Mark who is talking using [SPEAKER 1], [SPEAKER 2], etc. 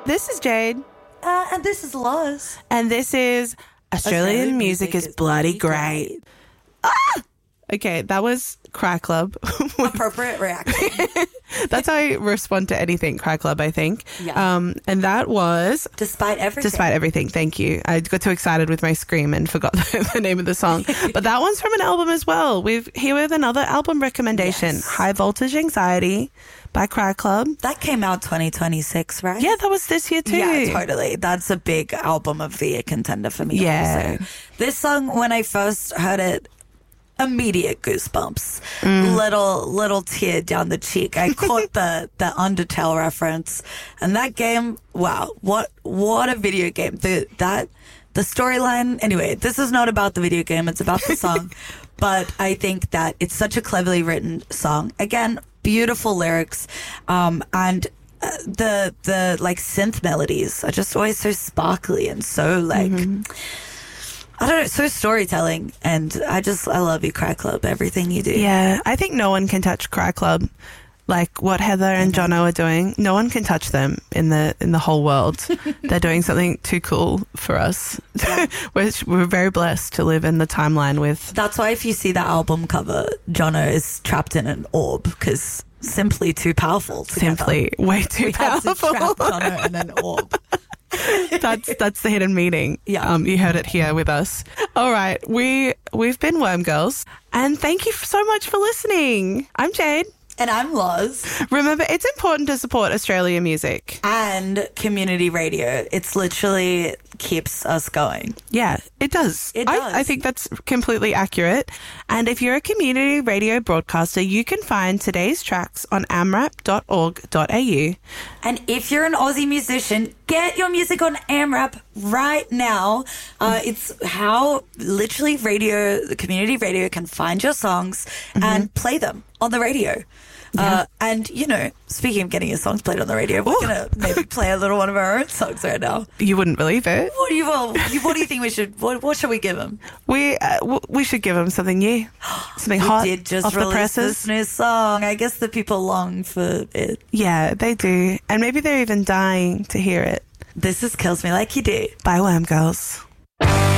[SPEAKER 1] This is Jade.
[SPEAKER 2] And this is Loz.
[SPEAKER 1] And this is Australian Music is Bloody Great. Ah! Okay, that was Cry Club.
[SPEAKER 2] Appropriate reaction.
[SPEAKER 1] That's how I respond to anything, Cry Club, I think.
[SPEAKER 2] Yeah.
[SPEAKER 1] And that was...
[SPEAKER 2] Despite Everything.
[SPEAKER 1] Despite Everything, thank you. I got too excited with my scream and forgot the name of the song. But that one's from an album as well. We're here with another album recommendation,
[SPEAKER 2] Yes.
[SPEAKER 1] High Voltage Anxiety by Cry Club.
[SPEAKER 2] That came out 2026, right?
[SPEAKER 1] Yeah, that was this year too.
[SPEAKER 2] Yeah, totally. That's a big album of the year contender for me.
[SPEAKER 1] Yeah.
[SPEAKER 2] Also. This song, when I first heard it, immediate goosebumps. Little tear down the cheek. I caught the Undertale reference, and that game, wow, what a video game. The storyline. Anyway, this is not about the video game, it's about the song. But I think that it's such a cleverly written song. Again, beautiful lyrics, and the like synth melodies are just always so sparkly and so like I don't know, so storytelling. And I love you, Cry Club, everything you do.
[SPEAKER 1] Yeah, I think no one can touch Cry Club. Like what Heather and Jono are doing, no one can touch them in the whole world. They're doing something too cool for us.
[SPEAKER 2] Yeah.
[SPEAKER 1] We're very blessed to live in the timeline with.
[SPEAKER 2] That's why if you see the album cover, Jono is trapped in an orb, because simply too powerful together.
[SPEAKER 1] Simply way too powerful.
[SPEAKER 2] Had to trap Jono in an orb.
[SPEAKER 1] That's the hidden meaning.
[SPEAKER 2] Yeah.
[SPEAKER 1] You heard it here with us. All right, we've been Worm Girls, and thank you so much for listening. I'm Jade.
[SPEAKER 2] And I'm Loz.
[SPEAKER 1] Remember, it's important to support Australian music.
[SPEAKER 2] And community radio. It's literally keeps us going.
[SPEAKER 1] Yeah, it does.
[SPEAKER 2] It does.
[SPEAKER 1] I think that's completely accurate. And if you're a community radio broadcaster, you can find today's tracks on amrap.org.au.
[SPEAKER 2] And if you're an Aussie musician, get your music on AMRAP right now. It's how literally the community radio can find your songs and play them on the radio.
[SPEAKER 1] Yeah.
[SPEAKER 2] And, speaking of getting your songs played on the radio, we're going to maybe play a little one of our own songs right now.
[SPEAKER 1] You wouldn't believe it.
[SPEAKER 2] What do you think we should, what should we give them?
[SPEAKER 1] We should give them something new, something hot
[SPEAKER 2] We did just
[SPEAKER 1] off the
[SPEAKER 2] release
[SPEAKER 1] presses.
[SPEAKER 2] this new song. I guess the people long for it.
[SPEAKER 1] Yeah, they do. And maybe they're even dying to hear it.
[SPEAKER 2] This is Kills Me Like You Do.
[SPEAKER 1] By Worm Girls.